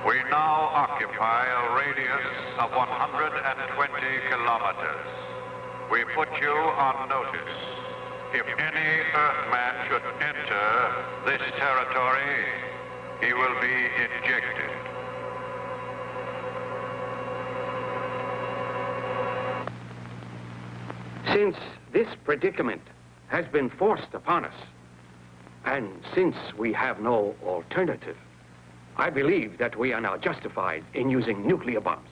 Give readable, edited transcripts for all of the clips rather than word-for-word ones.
We now occupy a radius of 120 kilometers. We put you on notice. If any Earthman should enter this territory, he will be ejected. Since this predicament has been forced upon us, and since we have no alternative, I believe that we are now justified in using nuclear bombs.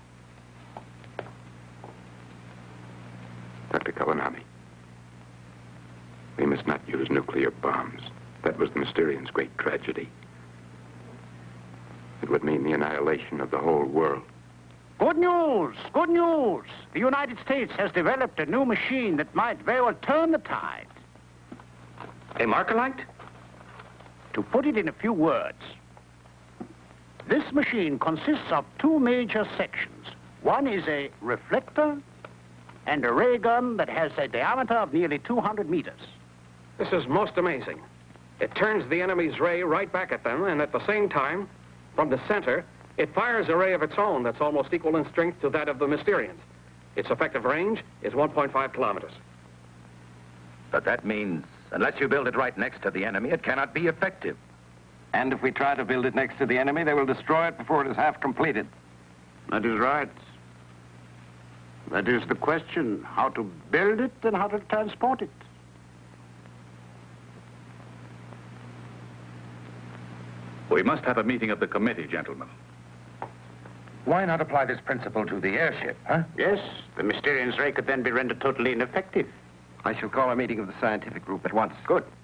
Dr. Kalanami, we must not use nuclear bombs. That was the Mysterians' great tragedy. It would mean the annihilation of the whole world. Good news! Good news! The United States has developed a new machine that might very well turn the tide. A Markalite? To put it in a few words, this machine consists of two major sections. One is a reflector and a ray gun that has a diameter of nearly 200 meters. This is most amazing. It turns the enemy's ray right back at them, and at the same time, from the center, it fires a ray of its own that's almost equal in strength to that of the Mysterians. Its effective range is 1.5 kilometers. But that means, unless you build it right next to the enemy, it cannot be effective. And if we try to build it next to the enemy, they will destroy it before it is half completed. That is right. That is the question, how to build it and how to transport it. We must have a meeting of the committee, gentlemen. Why not apply this principle to the airship, huh? Yes, the Mysterian's ray could then be rendered totally ineffective. I shall call a meeting of the scientific group at once. Good.